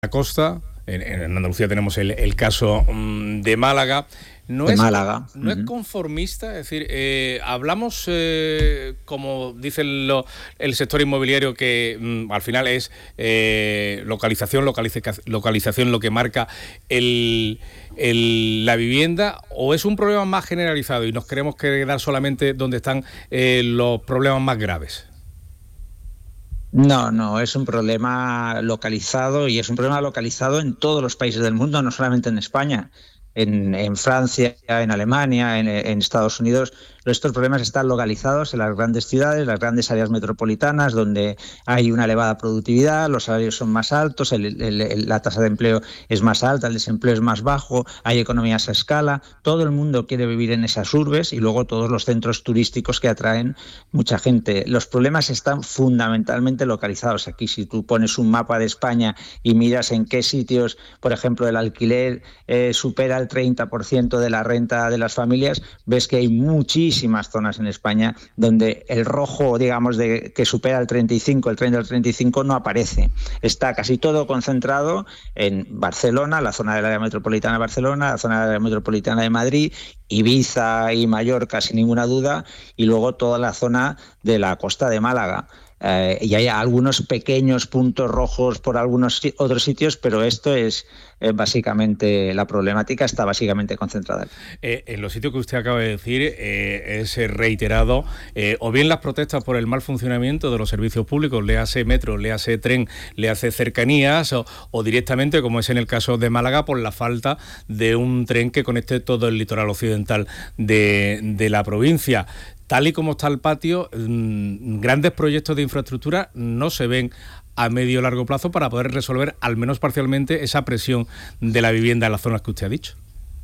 la costa. En Andalucía tenemos el caso de Málaga. No es conformista, es decir, hablamos, como dice el sector inmobiliario, que al final es localización lo que marca la vivienda, o es un problema más generalizado y nos queremos quedar solamente donde están los problemas más graves. No, es un problema localizado, y es un problema localizado en todos los países del mundo, no solamente en España. En Francia, en Alemania, en Estados Unidos, estos problemas están localizados en las grandes ciudades, las grandes áreas metropolitanas, donde hay una elevada productividad, los salarios son más altos, la tasa de empleo es más alta, el desempleo es más bajo, hay economías a escala, todo el mundo quiere vivir en esas urbes, y luego todos los centros turísticos que atraen mucha gente. Los problemas están fundamentalmente localizados aquí. Si tú pones un mapa de España y miras en qué sitios, por ejemplo, el alquiler supera el 30% de la renta de las familias, ves que hay muchísimas zonas en España donde el rojo, digamos, que supera el 30 al 35 no aparece. Está casi todo concentrado en Barcelona, la zona del área metropolitana de Barcelona, la zona del área metropolitana de Madrid, Ibiza y Mallorca, sin ninguna duda, y luego toda la zona de la costa de Málaga. Y hay algunos pequeños puntos rojos por algunos otros sitios, pero esto es básicamente, la problemática está básicamente concentrada. En los sitios que usted acaba de decir es reiterado, o bien las protestas por el mal funcionamiento de los servicios públicos, léase metro, léase tren, léase cercanías, o directamente, como es en el caso de Málaga, por la falta de un tren que conecte todo el litoral occidental de la provincia. Tal y como está el patio, grandes proyectos de infraestructura no se ven a medio o largo plazo para poder resolver al menos parcialmente esa presión de la vivienda en las zonas que usted ha dicho.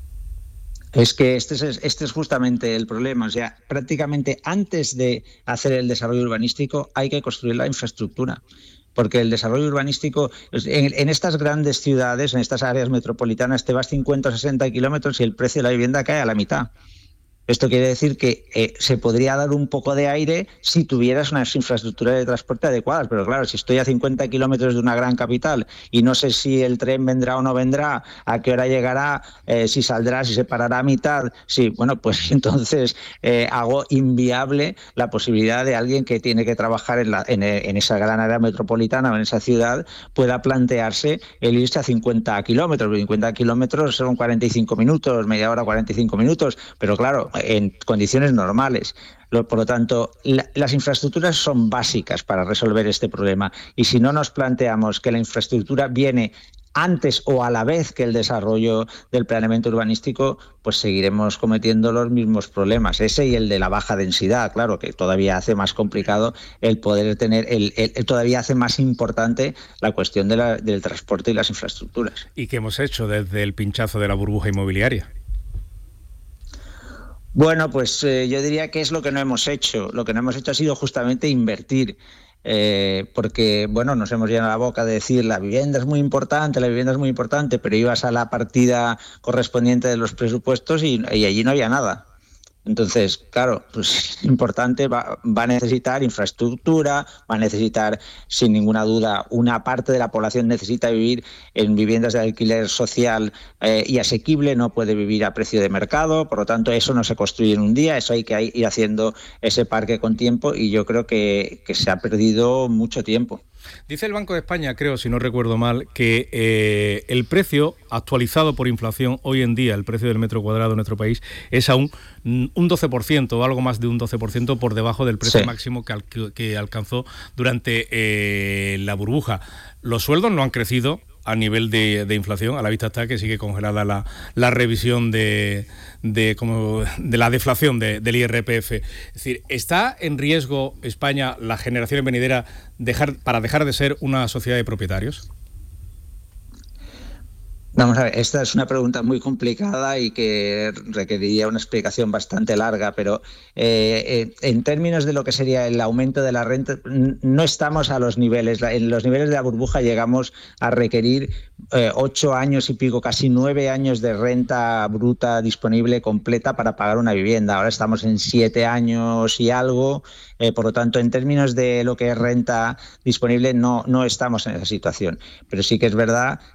Es que este es justamente el problema. O sea, prácticamente antes de hacer el desarrollo urbanístico hay que construir la infraestructura. Porque el desarrollo urbanístico, en estas grandes ciudades, en estas áreas metropolitanas, te vas 50 o 60 kilómetros y el precio de la vivienda cae a la mitad. Esto quiere decir que se podría dar un poco de aire si tuvieras unas infraestructuras de transporte adecuadas, pero claro, si estoy a 50 kilómetros de una gran capital y no sé si el tren vendrá o no vendrá, a qué hora llegará, si saldrá, si se parará a mitad, pues entonces hago inviable la posibilidad de alguien que tiene que trabajar en esa gran área metropolitana o en esa ciudad pueda plantearse el irse a 50 kilómetros. 50 kilómetros son 45 minutos, media hora, 45 minutos, pero claro, en condiciones normales. Por lo tanto, las infraestructuras son básicas para resolver este problema, y si no nos planteamos que la infraestructura viene antes o a la vez que el desarrollo del planeamiento urbanístico, pues seguiremos cometiendo los mismos problemas. Ese y el de la baja densidad, claro, que todavía hace más complicado el poder tener, todavía hace más importante la cuestión del transporte y las infraestructuras. ¿Y qué hemos hecho desde el pinchazo de la burbuja inmobiliaria? Bueno, pues yo diría que es lo que no hemos hecho. Lo que no hemos hecho ha sido justamente invertir, porque, nos hemos llenado la boca de decir la vivienda es muy importante, pero ibas a la partida correspondiente de los presupuestos y allí no había nada. Entonces, claro, pues importante, va a necesitar infraestructura, va a necesitar, sin ninguna duda, una parte de la población necesita vivir en viviendas de alquiler social y asequible, no puede vivir a precio de mercado, por lo tanto eso no se construye en un día, eso hay que ir haciendo ese parque con tiempo, y yo creo que se ha perdido mucho tiempo. Dice el Banco de España, creo, si no recuerdo mal, que el precio actualizado por inflación hoy en día, el precio del metro cuadrado en nuestro país, es aún un 12% o algo más de un 12% por debajo del precio máximo que alcanzó durante la burbuja. Los sueldos no han crecido a nivel de inflación, a la vista está que sigue congelada la revisión de la deflación del IRPF. Es decir, ¿está en riesgo España, las generaciones venideras, para dejar de ser una sociedad de propietarios? Vamos a ver, esta es una pregunta muy complicada y que requeriría una explicación bastante larga, pero en términos de lo que sería el aumento de la renta, no estamos a los niveles. En los niveles de la burbuja llegamos a requerir 8 años y pico, casi 9 años de renta bruta disponible completa para pagar una vivienda. Ahora estamos en 7 años y algo, por lo tanto, en términos de lo que es renta disponible, no estamos en esa situación. Pero sí que es verdad